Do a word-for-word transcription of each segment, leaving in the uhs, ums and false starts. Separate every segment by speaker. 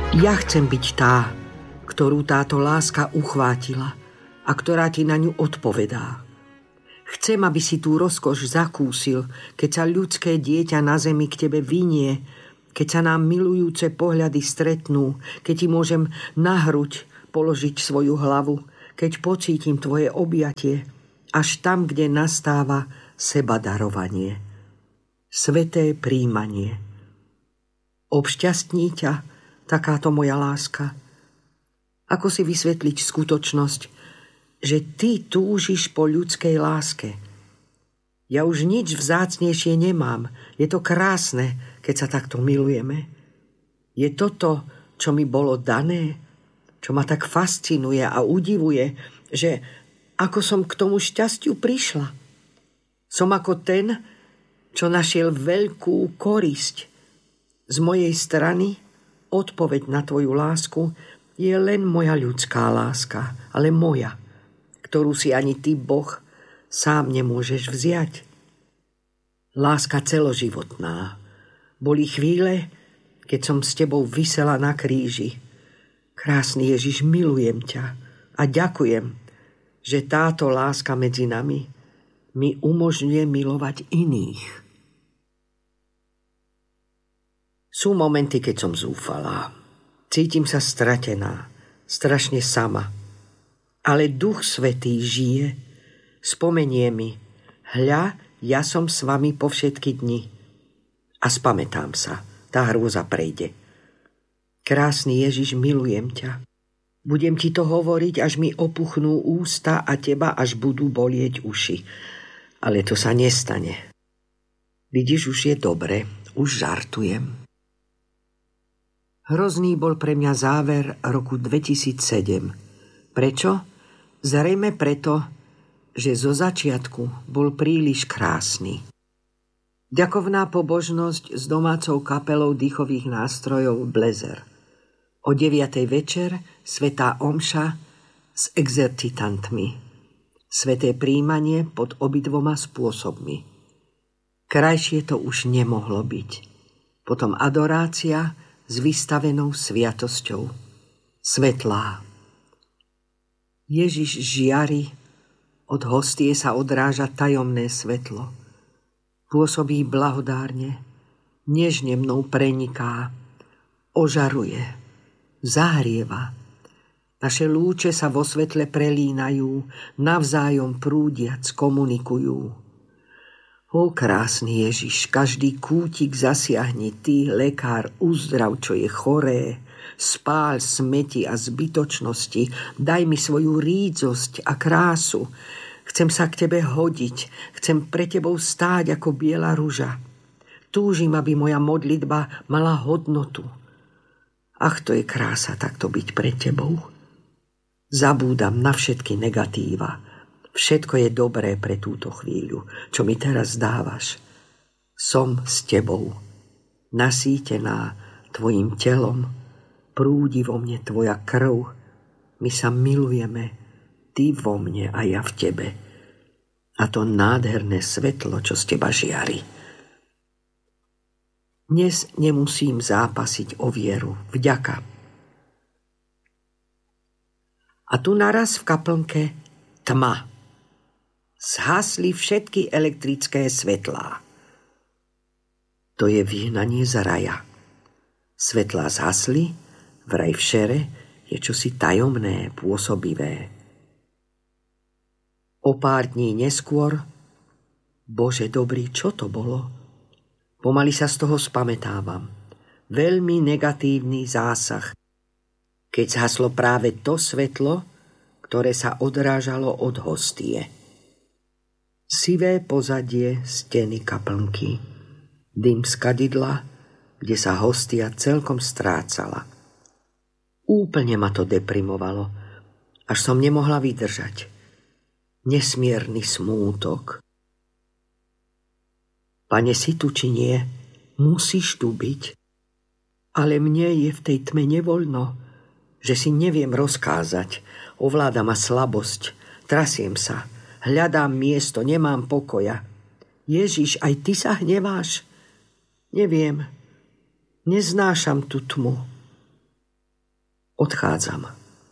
Speaker 1: Ja chcem byť tá, ktorú táto láska uchvátila a ktorá ti na ňu odpovedá. Chcem, aby si tú rozkoš zakúsil, keď sa ľudské dieťa na zemi k tebe vinie, keď sa nám milujúce pohľady stretnú, keď ti môžem na hruď položiť svoju hlavu, keď pocítim tvoje objatie, až tam, kde nastáva sebadarovanie. Sveté príjmanie. Obšťastní ťa takáto moja láska? Ako si vysvetliť skutočnosť, že ty túžiš po ľudskej láske? Ja už nič vzácnejšie nemám. Je to krásne, keď sa takto milujeme. Je toto, čo mi bolo dané, čo ma tak fascinuje a udivuje, že ako som k tomu šťastiu prišla. Som ako ten, čo našiel veľkú korisť. Z mojej strany odpoveď na tvoju lásku je len moja ľudská láska, ale moja, ktorú si ani ty, Boh, sám nemôžeš vziať. Láska celoživotná. Boli chvíle, keď som s tebou visela na kríži. Krásny Ježiš, milujem ťa a ďakujem, že táto láska medzi nami mi umožňuje milovať iných. Sú momenty, keď som zúfalá. Cítim sa stratená, strašne sama. Ale Duch Svätý žije, spomenie mi: hľa, ja som s vami po všetky dni. A spamätám sa, tá hrôza prejde. Krásny Ježiš, milujem ťa. Budem ti to hovoriť, až mi opuchnú ústa a teba až budú bolieť uši. Ale to sa nestane. Vidíš, už je dobre, už žartujem. Hrozný bol pre mňa záver roku dvetisícsedem. Prečo? Zrejme preto, že zo začiatku bol príliš krásny. Ďakovná pobožnosť s domácou kapelou dýchových nástrojov Blezer. O deviatej večer svätá omša s exercitantmi. Sväté príjmanie pod obidvoma spôsobmi. Krajšie to už nemohlo byť. Potom adorácia s vystavenou sviatosťou. Svetlá. Ježiš žiari, od hostie sa odráža tajomné svetlo. Pôsobí blahodárne, nežne mnou preniká, ožaruje, zahrieva. Naše lúče sa vo svetle prelínajú, navzájom prúdiac komunikujú. Ó, krásny Ježiš, každý kútik zasiahni, ty, lekár, uzdrav, čo je choré, spál smeti a zbytočnosti, daj mi svoju rídzosť a krásu. Chcem sa k tebe hodiť, chcem pre tebou stáť ako biela ruža. Túžim, aby moja modlitba mala hodnotu. Ach, to je krása takto byť pre tebou. Zabúdam na všetky negatíva. Všetko je dobré pre túto chvíľu, čo mi teraz dávaš. Som s tebou, nasýtená tvojim telom, prúdi vo mne tvoja krv. My sa milujeme, ty vo mne a ja v tebe. A to nádherné svetlo, čo z teba žiari. Dnes nemusím zápasiť o vieru, vďaka. A tu naraz v kaplnke tma. Zhasli všetky elektrické svetlá. To je vyhnanie z raja. Svetlá zhasli, vraj v šere je čosi tajomné, pôsobivé. O pár dní neskôr, Bože dobrý, čo to bolo? Pomaly sa z toho spamätávam. Veľmi negatívny zásah, keď zhaslo práve to svetlo, ktoré sa odrážalo od hostie. Sivé pozadie steny kaplnky, dym z kadidla, kde sa hostia celkom strácala. Úplne ma to deprimovalo, až som nemohla vydržať. Nesmierny smútok. Pane, si tu či nie? Musíš tu byť. Ale mne je v tej tme nevoľno, že si neviem rozkázať. Ovláda ma slabosť, trasiem sa. Hľadám miesto, nemám pokoja. Ježiš, aj ty sa hneváš? Neviem. Neznášam tú tmu. Odchádzam.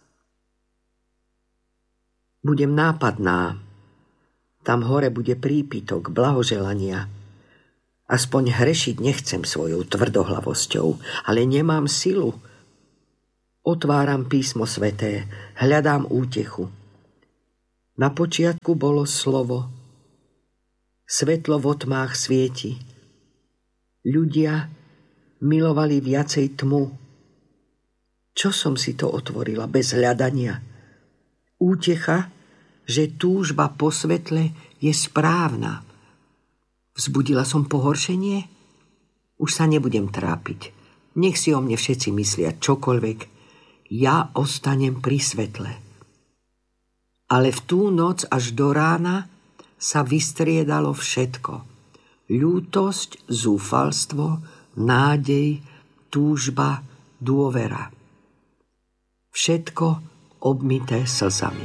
Speaker 1: Budem nápadná. Tam hore bude prípitok blahoželania. Aspoň hrešiť nechcem svojou tvrdohlavosťou, ale nemám silu. Otváram písmo sväté, hľadám útechu. Na počiatku bolo slovo. Svetlo vo tmách svieti. Ľudia milovali viacej tmu. Čo som si to otvorila bez hľadania? Útecha, že túžba po svetle je správna. Vzbudila som pohoršenie? Už sa nebudem trápiť. Nech si o mne všetci myslia čokoľvek. Ja ostanem pri svetle. Ale v tú noc až do rána sa vystriedalo všetko. Ľútosť, zúfalstvo, nádej, túžba, dôvera. Všetko obmité slzami.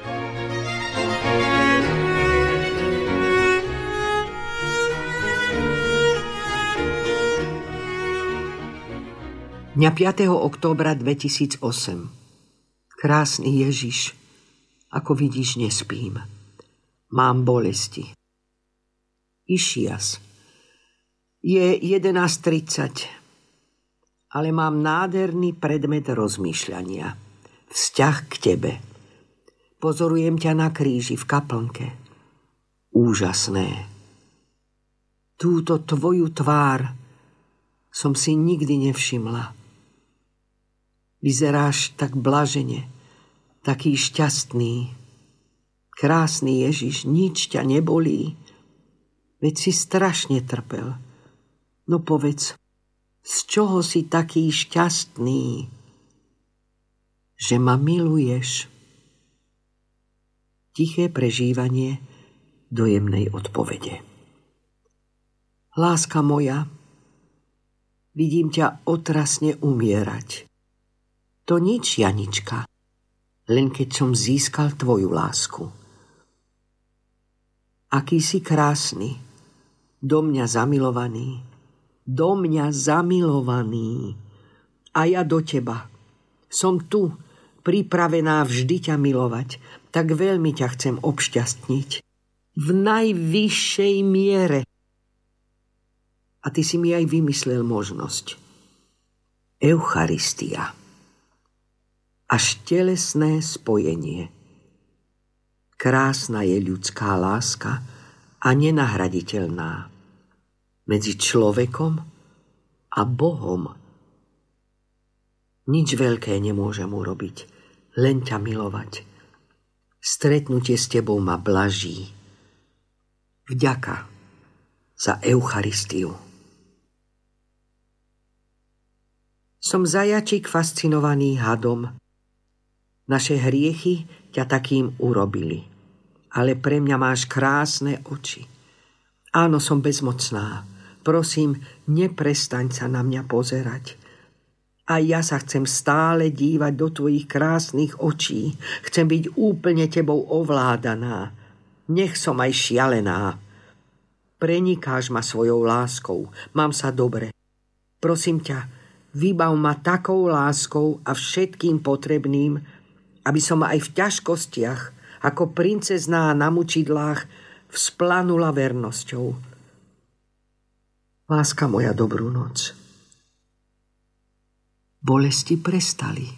Speaker 1: Dňa piateho októbra dvetisícosem. Krásny Ježiš, ako vidíš, nespím. Mám bolesti. Išias. Je jedenásť tridsať, ale mám nádherný predmet rozmýšľania. Vzťah k tebe. Pozorujem ťa na kríži v kaplnke. Úžasné. Túto tvoju tvár som si nikdy nevšimla. Vyzeráš tak blažene, taký šťastný. Krásny Ježiš, nič ťa nebolí. Veď si strašne trpel. No povedz, z čoho si taký šťastný? Že ma miluješ. Tiché prežívanie dojemnej odpovede. Láska moja, vidím ťa otrasne umierať. To nič, Janička, len keď som získal tvoju lásku. Aký si krásny, do mňa zamilovaný, do mňa zamilovaný. A ja do teba. Som tu, pripravená vždy ťa milovať, tak veľmi ťa chcem obšťastniť. V najvyššej miere. A ty si mi aj vymyslel možnosť. Eucharistia. Až telesné spojenie. Krásna je ľudská láska a nenahraditeľná. Medzi človekom a Bohom. Nič veľké nemôžem urobiť, len ťa milovať. Stretnutie s tebou ma blaží. Vďaka za Eucharistiu. Som zajačík fascinovaný hadom. Naše hriechy ťa takým urobili, ale pre mňa máš krásne oči. Áno, som bezmocná. Prosím, neprestaň sa na mňa pozerať. A ja sa chcem stále dívať do tvojich krásnych očí. Chcem byť úplne tebou ovládaná. Nech som aj šialená. Prenikáš ma svojou láskou. Mám sa dobre. Prosím ťa, vybav ma takou láskou a všetkým potrebným, aby som aj v ťažkostiach, ako princezná na mučidlách, vzplanula vernosťou. Láska moja, dobrú noc. Bolesti prestali.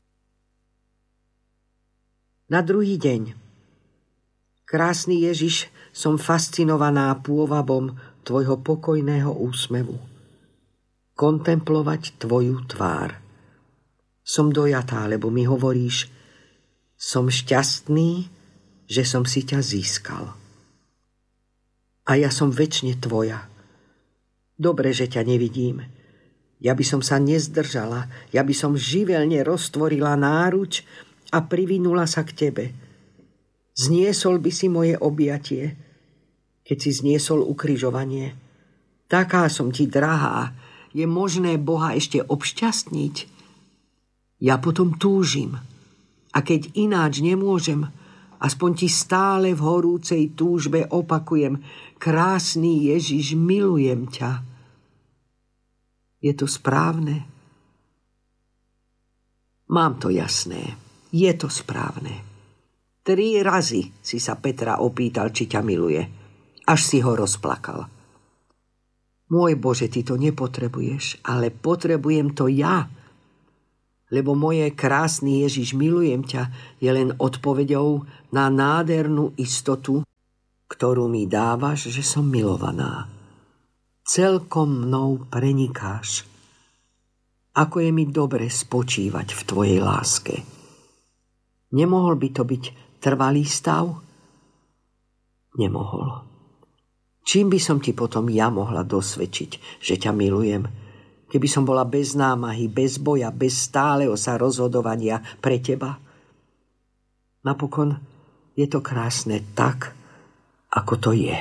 Speaker 1: Na druhý deň. Krásny Ježiš, som fascinovaná pôvabom tvojho pokojného úsmevu. Kontemplovať tvoju tvár. Som dojatá, lebo mi hovoríš, som šťastný, že som si ťa získal. A ja som večne tvoja. Dobre, že ťa nevidím. Ja by som sa nezdržala, ja by som živelne roztvorila náruč a privinula sa k tebe. Zniesol by si moje objatie, keď si zniesol ukrižovanie. Taká som ti drahá, je možné Boha ešte obšťastniť? Ja potom túžim. A keď ináč nemôžem, aspoň ti stále v horúcej túžbe opakujem, krásny Ježiš, milujem ťa. Je to správne? Mám to jasné. Je to správne. Tri razy si sa Petra opýtal, či ťa miluje. Až si ho rozplakal. Môj Bože, ty to nepotrebuješ, ale potrebujem to ja. Lebo moje krásny Ježiš, milujem ťa, je len odpoveďou na nádhernú istotu, ktorú mi dávaš, že som milovaná. Celkom mnou prenikáš. Ako je mi dobre spočívať v tvojej láske. Nemohol by to byť trvalý stav? Nemohol. Čím by som ti potom ja mohla dosvedčiť, že ťa milujem, keby som bola bez námahy, bez boja, bez stáleho sa rozhodovania pre teba? Napokon je to krásne tak, ako to je.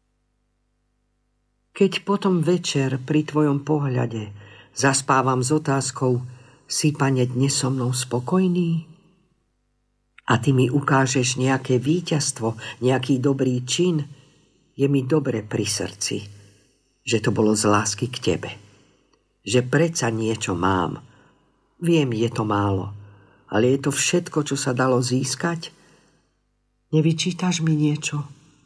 Speaker 1: Keď potom večer pri tvojom pohľade zaspávam s otázkou, si, Pane, dnes so mnou spokojný? A ty mi ukážeš nejaké víťazstvo, nejaký dobrý čin, je mi dobre pri srdci, že to bolo z lásky k tebe. Že predsa niečo mám. Viem, je to málo, ale je to všetko, čo sa dalo získať. Nevyčítaš mi niečo?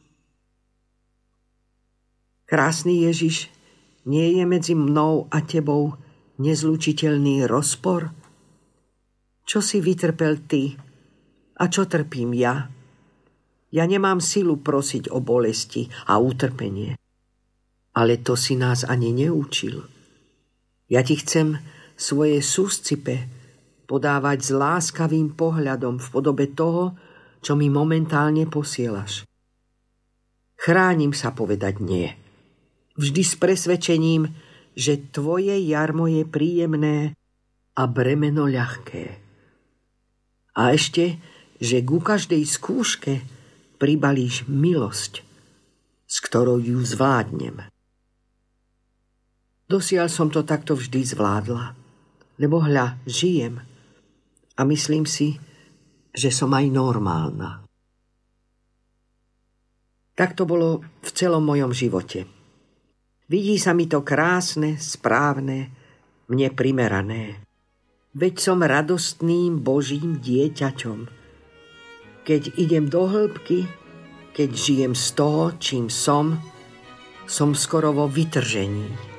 Speaker 1: Krásny Ježiš, nie je medzi mnou a tebou nezlučiteľný rozpor? Čo si vytrpel ty a čo trpím ja? Ja nemám silu prosiť o bolesti a utrpenie. Ale to si nás ani neučil. Ja ti chcem svoje súscipe podávať s láskavým pohľadom v podobe toho, čo mi momentálne posielaš. Chránim sa povedať nie. Vždy s presvedčením, že tvoje jarmo je príjemné a bremeno ľahké. A ešte, že ku každej skúške pribalíš milosť, s ktorou ju zvládnem. Dosiaľ som to takto vždy zvládla, lebo hľa, žijem a myslím si, že som aj normálna. Tak to bolo v celom mojom živote. Vidí sa mi to krásne, správne, mne primerané. Veď som radostným Božím dieťaťom. Keď idem do hĺbky, keď žijem z toho, čím som, som skoro vo vytržení.